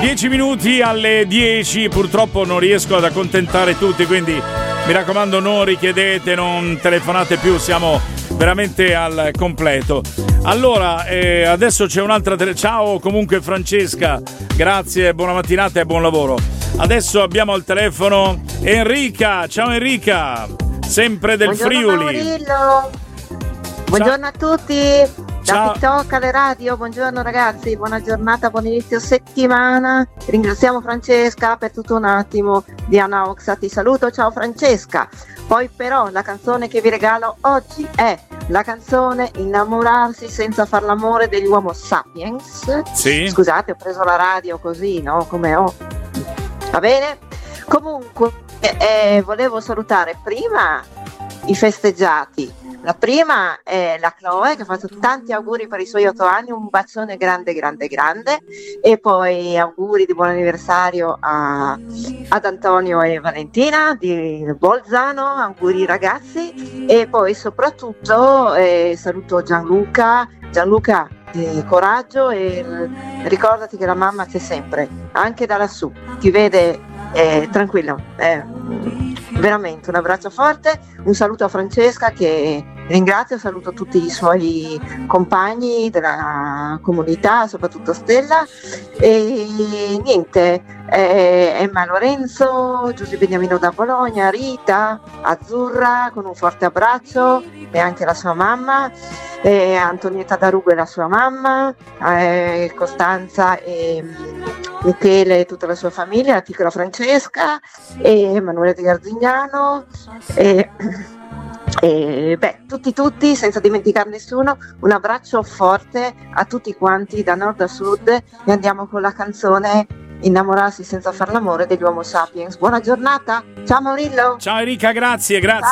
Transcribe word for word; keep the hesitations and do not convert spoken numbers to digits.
dieci minuti alle dieci, purtroppo non riesco ad accontentare tutti, quindi mi raccomando non richiedete, non telefonate più, siamo veramente al completo. Allora, eh, adesso c'è un'altra tele... Ciao comunque Francesca, grazie, buona mattinata e buon lavoro. Adesso abbiamo al telefono Enrica, ciao Enrica, sempre del Buongiorno Friuli. Maurillo. Buongiorno a tutti. Da Ciao. TikTok alle radio, buongiorno ragazzi, buona giornata, buon inizio settimana. Ringraziamo Francesca per tutto un attimo. Diana Oxa ti saluto, ciao Francesca. Poi però la canzone che vi regalo oggi è la canzone Innamorarsi senza far l'amore degli Homo Sapiens. Sì. Scusate, ho preso la radio così, no? Come ho. Va bene? Comunque eh, volevo salutare prima i festeggiati. La prima è la Chloe che ha fatto tanti auguri per i suoi otto anni, un bacione grande grande grande, e poi auguri di buon anniversario a, ad Antonio e Valentina di Bolzano, auguri ragazzi, e poi soprattutto eh, saluto Gianluca, Gianluca eh, coraggio e ricordati che la mamma c'è sempre, anche da lassù, ti vede eh, tranquillo. Eh, veramente un abbraccio forte, un saluto a Francesca che ringrazio, saluto tutti i suoi compagni della comunità, soprattutto Stella, e niente, eh, Emma Lorenzo, Giuseppe Beniamino da Bologna, Rita, Azzurra con un forte abbraccio e anche la sua mamma, eh, Antonietta Darugo e la sua mamma, eh, Costanza e Michele e tutta la sua famiglia, la piccola Francesca e Emanuele Di Garzignano e, e beh, tutti tutti senza dimenticare nessuno, un abbraccio forte a tutti quanti da nord a sud e andiamo con la canzone Innamorarsi senza far l'amore degli Homo Sapiens. Buona giornata, ciao Maurillo. Ciao Enrica, grazie, grazie.